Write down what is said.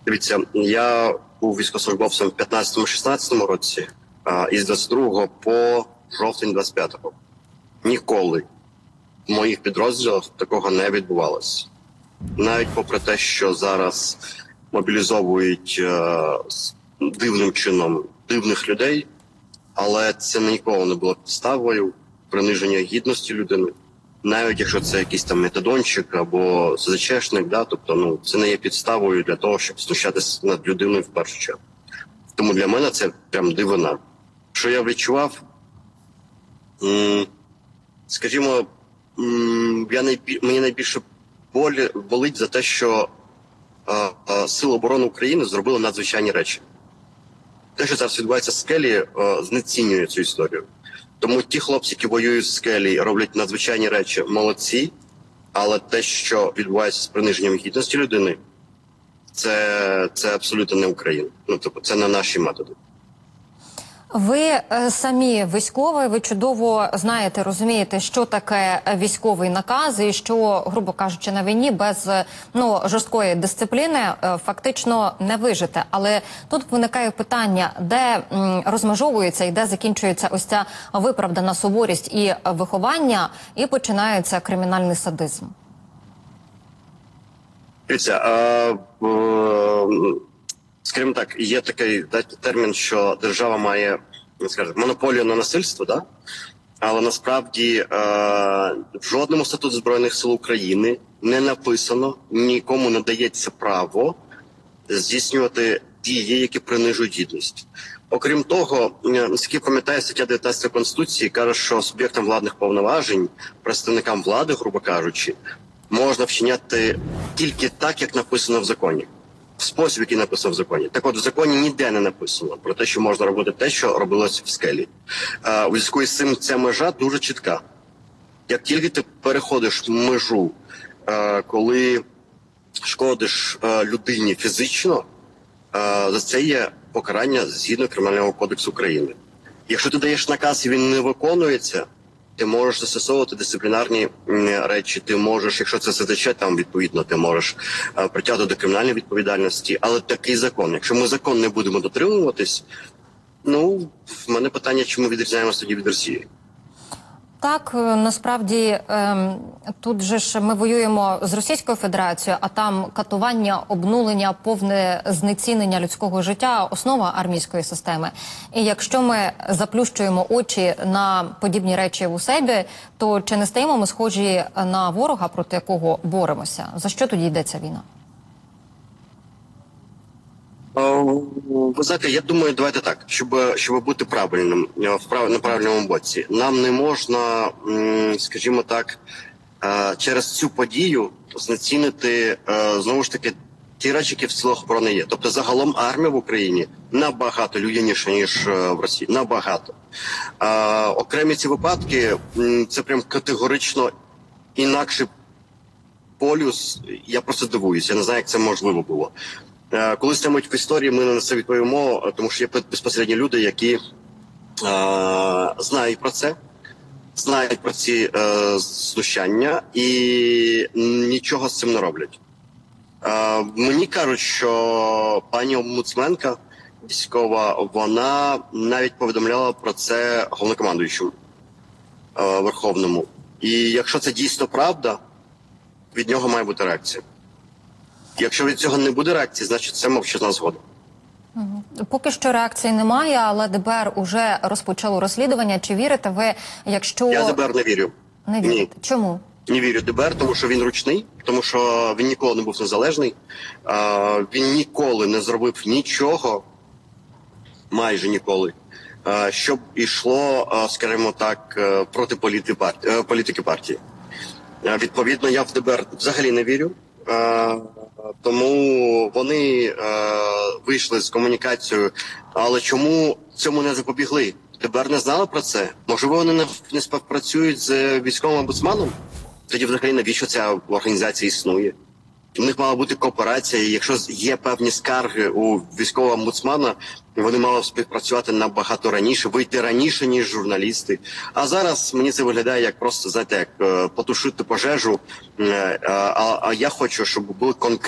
Дивіться, я був військовослужбовцем в 15-16 році, і з 22-го по жовтень 25-го. Ніколи в моїх підрозділах такого не відбувалося. Навіть попри те, що зараз мобілізовують дивним чином дивних людей, але це ніколи не було підставою приниження гідності людини. Навіть якщо це якийсь там метадончик або СЗЧшник, да, тобто, це не є підставою для того, щоб знущатися над людиною в першу чергу. Тому для мене це прям дивина. Що я відчував? Скажімо, мені найбільше болить за те, що Сили оборони України зробили надзвичайні речі. Те, що зараз відбувається в скелі, знецінює цю історію. Тому ті хлопці, які воюють в скелі, роблять надзвичайні речі, молодці, але те, що відбувається з приниженням гідності людини, це абсолютно не Україна. Тобто це не наші методи. Ви самі військовий, ви чудово знаєте, розумієте, що таке військовий наказ і що, грубо кажучи, на війні без жорсткої дисципліни фактично не вижити. Але тут виникає питання, де розмежовується і де закінчується ось ця виправдана суворість і виховання, і починається кримінальний садизм. Дивіться, скажімо так, є такий термін, що держава має, монополію на насильство, да? Але насправді в жодному статуті Збройних сил України не написано, нікому не дається право здійснювати дії, які принижують гідність. Окрім того, наскільки пам'ятаю, стаття 19 Конституції каже, що суб'єктам владних повноважень, представникам влади, грубо кажучи, можна вчиняти тільки так, як написано в законі. В спосіб, який написано в законі. Так от, в законі ніде не написано про те, що можна робити те, що робилось в скелі. У зв'язку з цим ця межа дуже чітка. Як тільки ти переходиш межу, коли шкодиш людині фізично, за це є покарання згідно Кримінального кодексу України. Якщо ти даєш наказ і він не виконується, ти можеш застосовувати дисциплінарні речі, ти можеш, якщо це СЗЧ, там відповідно, ти можеш притягнути до кримінальної відповідальності. Але такий закон. Якщо ми закон не будемо дотримуватись, в мене питання, чи ми відрізняємося тоді від Росії. Так, насправді, тут же ж ми воюємо з Російською Федерацією, а там катування, обнулення, повне знецінення людського життя – основа армійської системи. І якщо ми заплющуємо очі на подібні речі у себе, то чи не стаємо ми схожі на ворога, проти якого боремося? За що тоді йдеться війна? Ви знаєте, я думаю, давайте так, щоб бути правильним, на правильному боці. Нам не можна, скажімо так, через цю подію знецінити, знову ж таки, ті речі, які в силах оборони є. Тобто, загалом армія в Україні набагато людяніша, ніж в Росії. Набагато. Окремі ці випадки, це прям категорично інакший полюс. Я просто дивуюся, я не знаю, як це можливо було. Коли стають в історії, ми на це відповімо, тому що є безпосередні люди, які знають про це, знають про ці знущання і нічого з цим не роблять. Мені кажуть, що пані омбудсменка військова, вона навіть повідомляла про це головнокомандуючому Верховному. І якщо це дійсно правда, від нього має бути реакція. Якщо від цього не буде реакції, значить це мовчазна згода. Поки що реакції немає, але ДБР уже розпочало розслідування. Чи вірите ви, якщо... Я ДБР не вірю. Не вірите? Ні. Чому? Не вірю ДБР, тому що він ручний, тому що він ніколи не був незалежний. Він ніколи не зробив нічого, майже ніколи, щоб ішло, скажімо так, проти політики партії. Відповідно, я в ДБР взагалі не вірю. Тому вони вийшли з комунікацією. Але чому цьому не запобігли? ДБР не знали про це? Можливо, вони не співпрацюють з військовим омбудсманом? Тоді взагалі навіщо ця організація існує? У них мала бути кооперація, і якщо є певні скарги у військового омбудсмана, вони мали співпрацювати набагато раніше, вийти раніше, ніж журналісти. А зараз мені це виглядає як просто, знаєте, як потушити пожежу. А я хочу, щоб були конкретні